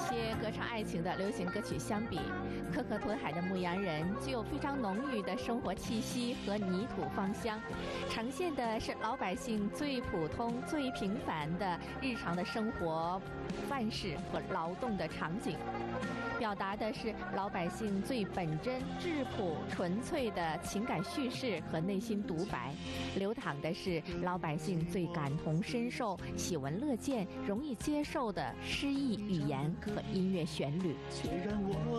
些歌唱爱情的流行歌曲相比，可可托海的《牧羊人》具有非常浓郁的生活气息和泥土芳香，呈现的是老百姓最普通、最平凡的日常的生活范式和劳动的场景，表达的是老百姓最本真、质朴、纯粹的情感叙事和内心独白，流淌的是老百姓最感同身受、喜闻乐见、容易接受的诗意语言和音乐旋律。